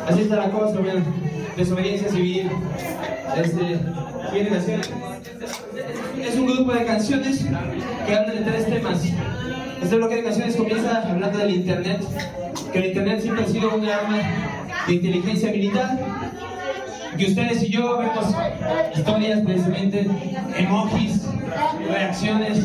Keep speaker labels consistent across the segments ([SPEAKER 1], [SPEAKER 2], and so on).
[SPEAKER 1] Así está la cosa, bueno, desobediencia civil, generación. Es un grupo de canciones que hablan de tres temas. Este bloque de canciones comienza hablando del internet, que el internet siempre ha sido un arma de inteligencia militar, que ustedes y yo vemos historias precisamente, emojis, reacciones.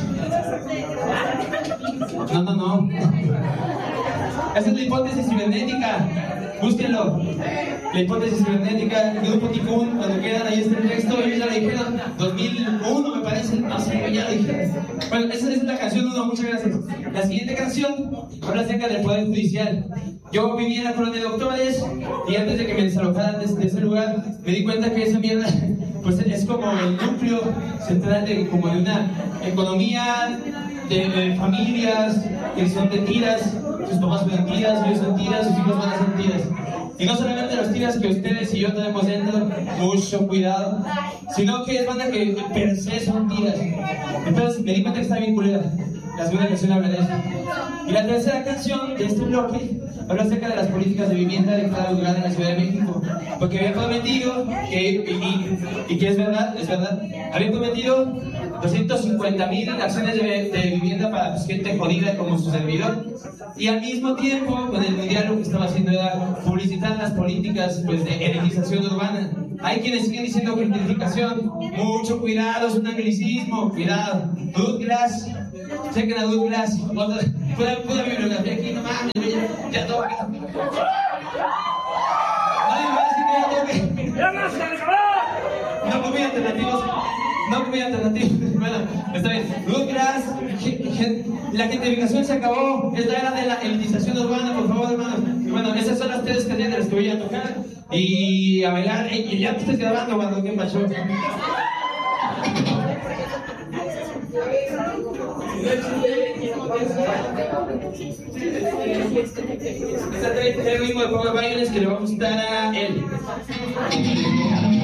[SPEAKER 1] No. Esa es la hipótesis cibernética. Búsquenlo. La hipótesis cibernética, el grupo Ticún, cuando quieran, ahí está el texto. Ellos ya lo dijeron, 2001 me parece, no sé, ya lo dijeron. Bueno, esa es la canción 1, muchas gracias. La siguiente canción habla acerca del Poder Judicial. Yo viví en la colonia de Doctores y antes de que me desalojaran de ese lugar, me di cuenta que esa mierda pues es como el núcleo central de una economía de familias que son de tiras, sus papás son tiras, ellos son tiras, sus hijos van a ser tiras. Y no solamente las tiras que ustedes y yo tenemos dentro, mucho cuidado, sino que es banda que per se son tiras. Entonces me di cuenta que está bien culera. La segunda canción habla de eso. Y la tercera canción de este bloque habla acerca de las políticas de vivienda de cada lugar en la Ciudad de México. Porque había prometido, y que es verdad, había prometido 250,000 acciones de vivienda para pues, gente jodida como su servidor. Y al mismo tiempo, con el mundial lo que estaba haciendo era publicitar las políticas pues, de energización urbana. Hay quienes siguen diciendo que gentrificación, mucho cuidado, es un anglicismo, cuidado. Douglas, chequen a Douglas, pura bibliografía aquí, no mames, ya toca. Nadie me va a decir que ya toque. No comí alternativos. Bueno, está bien. Douglas, la gentrificación se acabó, es la era de la elitización urbana, por favor, hermanos. Y bueno, esas son las tres canciones de las que voy a tocar. Y a bailar, y ya te estás grabando, cuando ¿qué pasó? Este es el ritmo de Power Bailes que le vamos a dar a él.